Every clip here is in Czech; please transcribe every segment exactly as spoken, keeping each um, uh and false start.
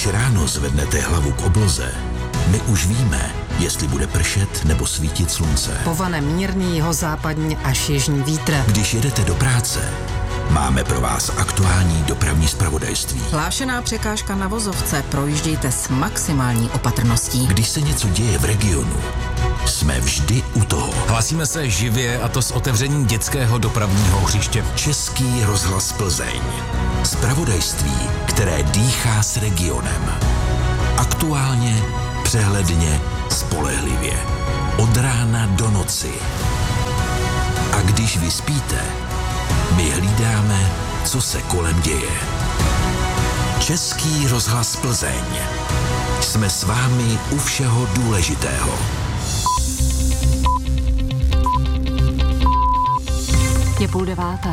ráno zvednete hlavu k obloze, my už víme, jestli bude pršet nebo svítit slunce. Povane mírný jihozápadní až jižní vítr. Když jedete do práce, máme pro vás aktuální dopravní zpravodajství. Hlášená překážka na vozovce, projíždějte s maximální opatrností. Když se něco děje v regionu, jsme vždy u toho. Hlásíme se živě, a to s otevřením dětského dopravního hřiště. Český rozhlas Plzeň. Zpravodajství, které dýchá s regionem. Aktuálně, přehledně, spolehlivě. Od rána do noci. A když vy spíte, my hlídáme, co se kolem děje. Český rozhlas Plzeň. Jsme s vámi u všeho důležitého. Je půl deváté.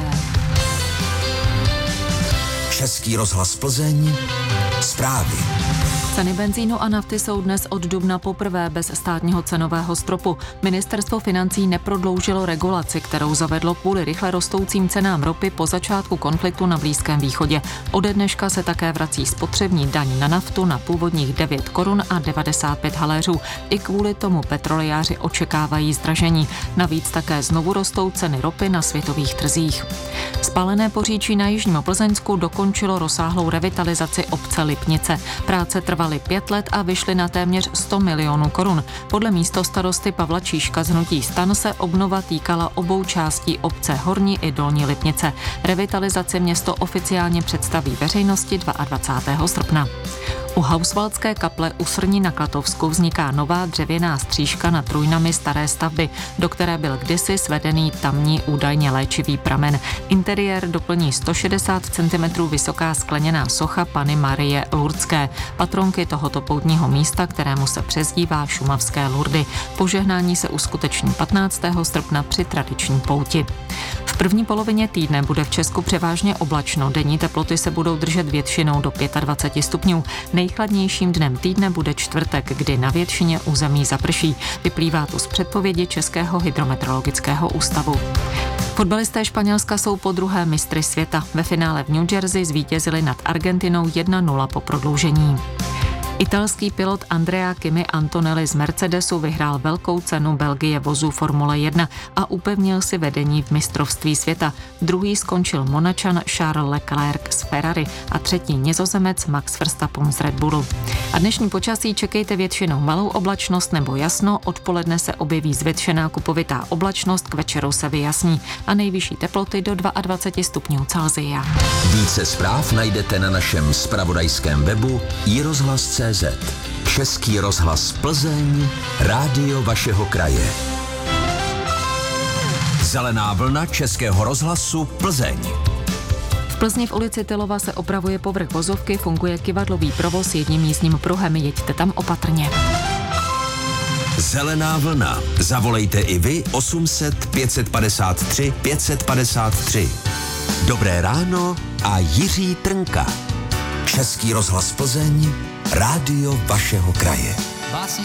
Český rozhlas Plzeň. Zprávy. Ceny benzínu a nafty jsou dnes od dubna poprvé bez státního cenového stropu. Ministerstvo financí neprodloužilo regulaci, kterou zavedlo kvůli rychle rostoucím cenám ropy po začátku konfliktu na Blízkém východě. Ode dneška se také vrací spotřební daň na naftu na původních devět korun a devadesát pět haléřů. I kvůli tomu petrolejáři očekávají zdražení. Navíc také znovu rostou ceny ropy na světových trzích. Spálené Poříčí na jižním Plzeňsku dokončilo rozsáhlou revitalizaci obce Lipnice. Práce trvaly pět let a vyšly na téměř sto milionů korun. Podle místostarosty Pavla Číška z hnutí STAN se obnova týkala obou částí obce Horní i Dolní Lipnice. Revitalizaci město oficiálně představí veřejnosti dvacátého druhého srpna. U Hauswaldské kaple u Srní na Klatovsku vzniká nová dřevěná stříška nad ruinami staré stavby, do které byl kdysi svedený tamní údajně léčivý pramen. Interiér doplní sto šedesát centimetrů vysoká skleněná socha Panny Marie Lurdské, patronky tohoto poutního místa, kterému se přezdívá šumavské Lurdy. Požehnání se uskuteční patnáctého srpna při tradiční pouti. V první polovině týdne bude v Česku převážně oblačno, denní teploty se budou držet většinou do dvacet pět stupňů. Nejchladnějším dnem týdne bude čtvrtek, kdy na většině území zaprší. Vyplývá to z předpovědi Českého hydrometeorologického ústavu. Fotbalisté Španělska jsou podruhé mistry světa. Ve finále v New Jersey zvítězili nad Argentinou jedna nula po prodloužení. Italský pilot Andrea Kimi Antonelli z Mercedesu vyhrál velkou cenu Belgie vozů Formule jedna a upevnil si vedení v mistrovství světa. Druhý skončil Monačan Charles Leclerc z Ferrari a třetí Nizozemec Max Verstappen z Red Bullu. A dnešní počasí čekejte většinou malou oblačnost nebo jasno, odpoledne se objeví zvětšená kupovitá oblačnost, k večeru se vyjasní a nejvyšší teploty do dvacet dva stupňů Celsia. Více zpráv najdete na našem zpravodajském webu i rozhlas tečka cé zet. Český rozhlas Plzeň, rádio vašeho kraje. Zelená vlna Českého rozhlasu Plzeň. V Plzni v ulici Tylova se opravuje povrch vozovky, funguje kyvadlový provoz jedním jízdním pruhem, jeďte tam opatrně. Zelená vlna. Zavolejte i vy osm set pět set padesát tři pět set padesát tři. Dobré ráno a Jiří Trnka. Český rozhlas Plzeň, rádio vašeho kraje. Básník